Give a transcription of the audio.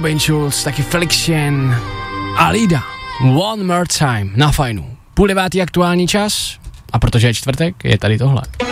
Robin Schulz, taky Felixian a Lida. One More Time na Fajnu. 8:30 aktuální čas a protože je čtvrtek, je tady tohle.